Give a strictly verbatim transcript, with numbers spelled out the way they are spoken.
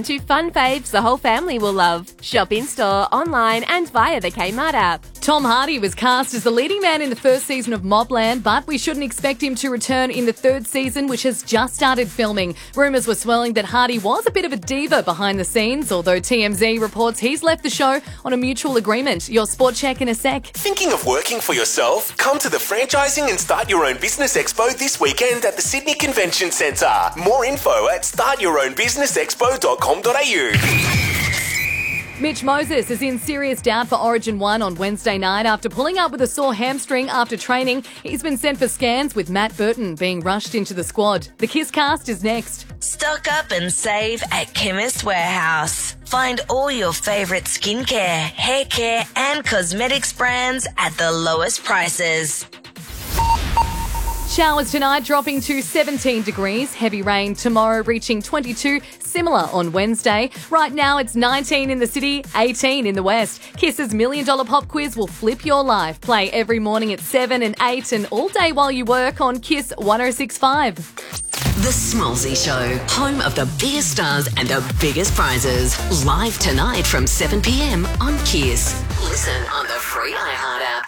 to fun faves the whole family will love. Shop in-store, online and via the Kmart app. Tom Hardy was cast as the leading man in the first season of Mobland, but we shouldn't expect him to return in the third season, which has just started filming. Rumours were swirling that Hardy was a bit of a diva behind the scenes, although T M Z reports he's left the show on a mutual agreement. Your sport check in a sec. Thinking of working for yourself? Come to the Franchising and Start Your Own Business Expo this weekend at the Sydney Convention Centre. More info at start your own business expo dot com dot a u. Mitch Moses is in serious doubt for Origin one on Wednesday night after pulling up with a sore hamstring after training. He's been sent for scans, with Matt Burton being rushed into the squad. The Kiss Cast is next. Stock up and save at Chemist Warehouse. Find all your favourite skincare, hair care and cosmetics brands at the lowest prices. Showers tonight dropping to seventeen degrees. Heavy rain tomorrow reaching twenty-two. Similar on Wednesday. Right now it's nineteen in the city, eighteen in the west. Kiss's Million Dollar Pop Quiz will flip your life. Play every morning at seven and eight and all day while you work on Kiss one oh six point five. The Smallsy Show, home of the biggest stars and the biggest prizes. Live tonight from seven p m on Kiss. Listen on the free iHeart app.